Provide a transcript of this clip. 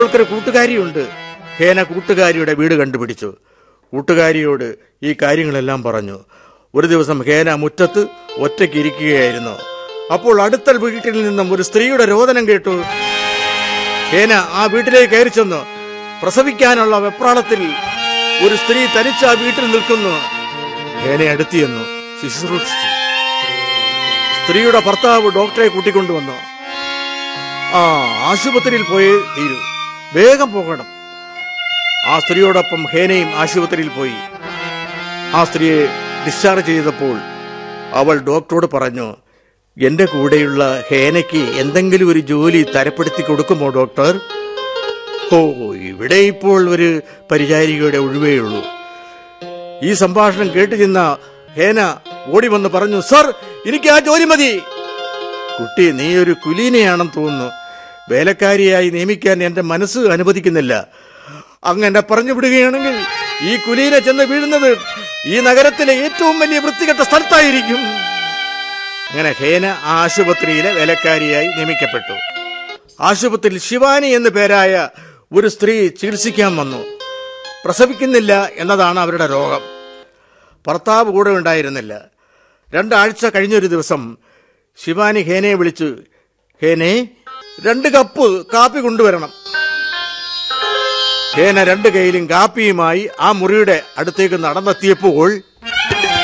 അവൾക്കൊരു കൂട്ടുകാരിയുണ്ട്. ഹേന കൂട്ടുകാരിയുടെ വീട് കണ്ടുപിടിച്ചു. കൂട്ടുകാരിയോട് ഈ കാര്യങ്ങളെല്ലാം പറഞ്ഞു. ഒരു ദിവസം ഹേന മുറ്റത്ത് ഒറ്റയ്ക്ക് ഇരിക്കുകയായിരുന്നു. അപ്പോൾ അടുത്ത വീട്ടിൽ നിന്നും ഒരു സ്ത്രീയുടെ രോദനം കേട്ടു. ഹേന ആ വീട്ടിലേക്ക് കയറി ചെന്നു. പ്രസവിക്കാനുള്ള വെപ്രാളത്തിൽ ഒരു സ്ത്രീ തനിച്ച് ആ വീട്ടിൽ നിൽക്കുന്നു. ഹേന അടുത്തിയെന്നു ശുശ്രൂഷിച്ചു. സ്ത്രീയുടെ ഭർത്താവ് ഡോക്ടറെ കൂട്ടിക്കൊണ്ടുവന്നു. ആശുപത്രിയിൽ പോയേ തീരൂ, വേഗം പോകണം. ആ സ്ത്രീയോടൊപ്പം ഹേനയും ആശുപത്രിയിൽ പോയി. ആ സ്ത്രീയെ ഡിസ്ചാർജ് ചെയ്തപ്പോൾ അവൾ ഡോക്ടറോട് പറഞ്ഞു, എന്റെ കൂടെയുള്ള ഹേനയ്ക്ക് എന്തെങ്കിലും ഒരു ജോലി തരപ്പെടുത്തി കൊടുക്കുമോ ഡോക്ടർ? ഇവിടെ ഇപ്പോൾ ഒരു പരിചാരികയുടെ ഒഴിവേയുള്ളൂ. ഈ സംഭാഷണം കേട്ടു ചെന്ന ഹേന ഓടി വന്ന് പറഞ്ഞു, സർ, എനിക്ക് ആ ജോലി മതി. കുട്ടി, നീ ഒരു കുലീനയാണെന്ന് തോന്നുന്നു. വേലക്കാരിയായി നിയമിക്കാൻ എന്റെ മനസ്സ് അനുവദിക്കുന്നില്ല. അങ്ങനെ പറഞ്ഞു വിടുകയാണെങ്കിൽ ഈ കുലീന ചെന്ന് വീഴുന്നത് ഈ നഗരത്തിലെ ഏറ്റവും വലിയ വൃത്തികെട്ട സ്ഥലത്തായിരിക്കും. അങ്ങനെ ഹേന ആ ആശുപത്രിയിലെ വേലക്കാരിയായി നിയമിക്കപ്പെട്ടു. ആശുപത്രിയിൽ ശിവാനി എന്നു പേരായ ഒരു സ്ത്രീ ചികിത്സിക്കാൻ വന്നു. പ്രസവിക്കുന്നില്ല എന്നതാണ് അവരുടെ രോഗം. ഭർത്താവ് കൂടെ ഉണ്ടായിരുന്നില്ല. 2 ആഴ്ച കഴിഞ്ഞൊരു ദിവസം ശിവാനി ഹേനയെ വിളിച്ചു, ഹേനെ, 2 കപ്പ് കാപ്പി കൊണ്ടുവരണം. ഹേന 2 കൈയിലും കാപ്പിയുമായി ആ മുറിയുടെ അടുത്തേക്ക് നടന്നെത്തിയപ്പോൾ